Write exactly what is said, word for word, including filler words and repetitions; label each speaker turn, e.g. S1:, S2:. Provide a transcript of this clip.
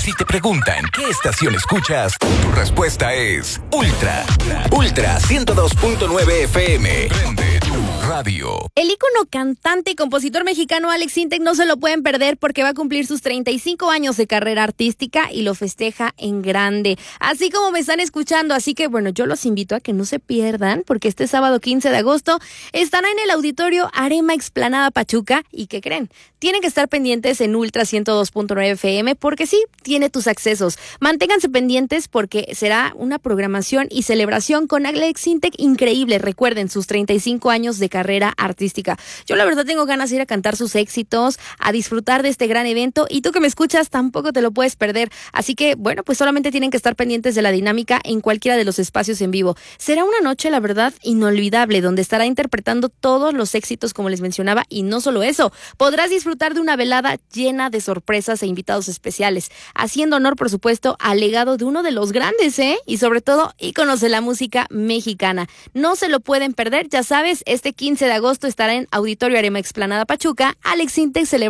S1: Si te preguntan qué estación escuchas, tu respuesta es Ultra. Ultra ciento dos punto nueve F M. Prende tu radio.
S2: El ícono cantante y compositor mexicano Alex Intec no se lo pueden perder porque va a cumplir sus treinta y cinco años de carrera artística y lo festeja en grande. Así como me están escuchando, así que bueno, yo los invito a que no se pierdan porque este sábado quince de agosto estará en el auditorio Arema Explanada Pachuca. ¿Y qué creen? Tienen que estar pendientes en Ultra ciento dos punto nueve F M porque sí, tiene tus accesos. Manténganse pendientes porque será una programación y celebración con Alex Intec increíble. Recuerden sus treinta y cinco años de carrera artística. Yo la verdad tengo ganas de ir a cantar sus éxitos, a disfrutar de este gran evento y tú que me escuchas tampoco te lo puedes perder. Así que bueno, pues solamente tienen que estar pendientes de la dinámica en cualquiera de los espacios en vivo. Será una noche, la verdad, inolvidable, donde estará interpretando todos los éxitos como les mencionaba y no solo eso, podrás disfrutar de una velada llena de sorpresas e invitados especiales, haciendo honor, por supuesto, al legado de uno de los grandes, ¿eh? Y sobre todo, íconos de la música mexicana. No se lo pueden perder, ya sabes, este quince de agosto estará en Auditorio Arema Explanada Pachuca. Alex Intec celebra